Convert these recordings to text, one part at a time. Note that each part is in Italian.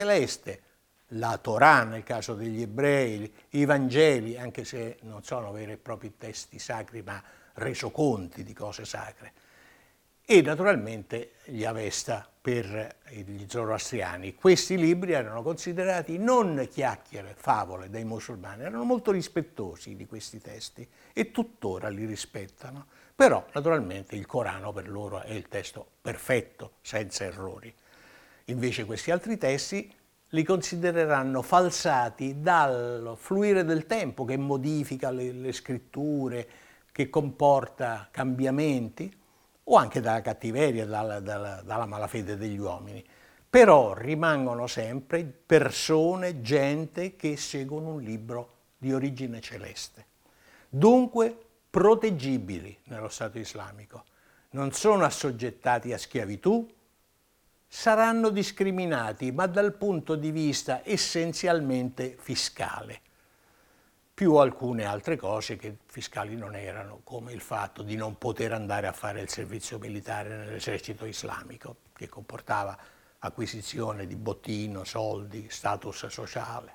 celeste, la Torah nel caso degli ebrei, i Vangeli, anche se non sono veri e propri testi sacri, ma resoconti di cose sacre, e naturalmente gli Avesta per gli zoroastriani. Questi libri erano considerati non chiacchiere, favole dai musulmani, erano molto rispettosi di questi testi e tuttora li rispettano. Però naturalmente il Corano per loro è il testo perfetto, senza errori. Invece questi altri testi li considereranno falsati dal fluire del tempo che modifica le scritture, che comporta cambiamenti, o anche dalla cattiveria, dalla malafede degli uomini. Però rimangono sempre persone, gente che seguono un libro di origine celeste. Dunque proteggibili nello Stato islamico, non sono assoggettati a schiavitù, saranno discriminati, ma dal punto di vista essenzialmente fiscale, più alcune altre cose che fiscali non erano, come il fatto di non poter andare a fare il servizio militare nell'esercito islamico, che comportava acquisizione di bottino, soldi, status sociale.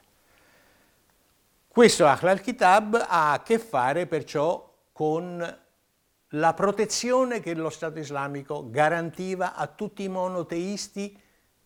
Questo Ahl al-Kitab ha a che fare perciò con la protezione che lo Stato islamico garantiva a tutti i monoteisti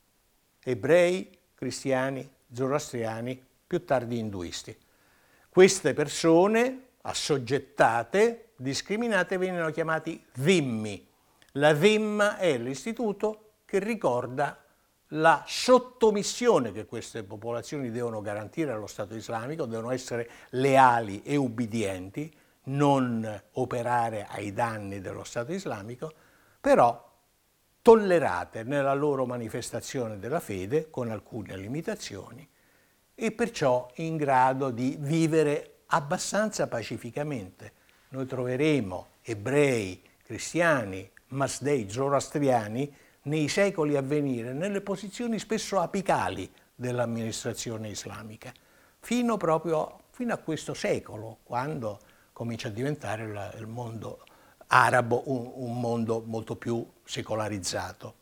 ebrei, cristiani, zoroastriani, più tardi induisti. Queste persone assoggettate, discriminate, venivano chiamati dhimmi. La dhimma è l'istituto che ricorda la sottomissione che queste popolazioni devono garantire allo Stato islamico, devono essere leali e ubbidienti, non operare ai danni dello Stato islamico, però tollerate nella loro manifestazione della fede con alcune limitazioni e perciò in grado di vivere abbastanza pacificamente. Noi troveremo ebrei, cristiani, masdei, zoroastriani nei secoli a venire nelle posizioni spesso apicali dell'amministrazione islamica, fino a questo secolo, quando comincia a diventare il mondo arabo un mondo molto più secolarizzato.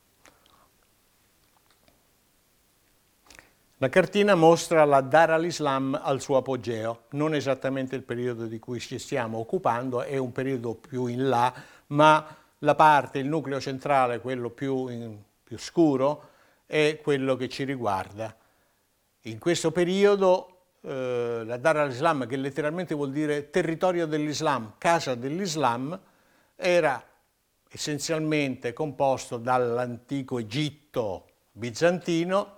La cartina mostra la Dar al-Islam al suo apogeo, non esattamente il periodo di cui ci stiamo occupando, è un periodo più in là, ma la parte, il nucleo centrale, quello più scuro, è quello che ci riguarda. In questo periodo la Dar al-Islam, che letteralmente vuol dire territorio dell'Islam, casa dell'Islam, era essenzialmente composto dall'antico Egitto bizantino,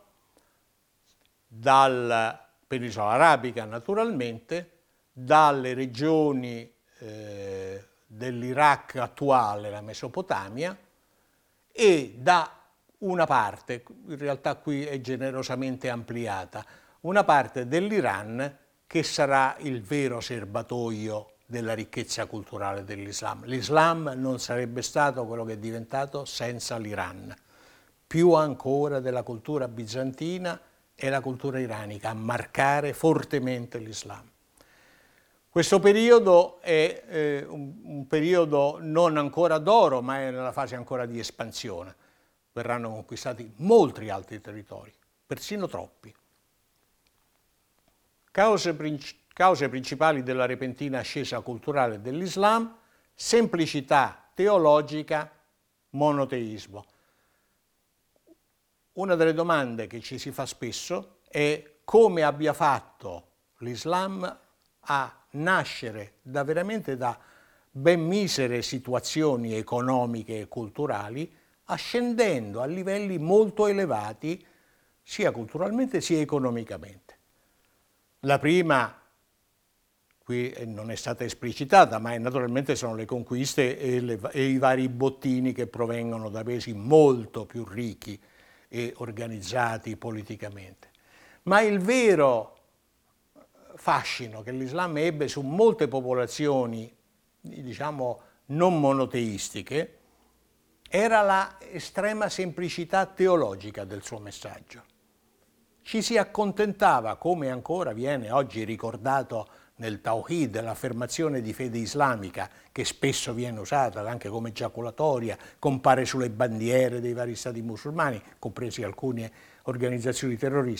dalla penisola arabica naturalmente, dalle regioni dell'Iraq attuale, la Mesopotamia, e da una parte, in realtà qui è generosamente ampliata, una parte dell'Iran che sarà il vero serbatoio della ricchezza culturale dell'Islam. L'Islam non sarebbe stato quello che è diventato senza l'Iran. Più ancora della cultura bizantina è la cultura iranica a marcare fortemente l'Islam. Questo periodo è un periodo non ancora d'oro, ma è nella fase ancora di espansione. Verranno conquistati molti altri territori, persino troppi. Cause principali della repentina ascesa culturale dell'Islam: semplicità teologica, monoteismo. Una delle domande che ci si fa spesso è come abbia fatto l'Islam a nascere veramente da ben misere situazioni economiche e culturali, ascendendo a livelli molto elevati sia culturalmente sia economicamente. La prima, qui non è stata esplicitata, ma naturalmente sono le conquiste e i vari bottini che provengono da paesi molto più ricchi e organizzati politicamente. Ma il vero fascino che l'Islam ebbe su molte popolazioni, diciamo, non monoteistiche, era la estrema semplicità teologica del suo messaggio. Ci si accontentava, come ancora viene oggi ricordato nel Tawhid, l'affermazione di fede islamica, che spesso viene usata anche come giaculatoria, compare sulle bandiere dei vari stati musulmani, compresi alcune organizzazioni terroristiche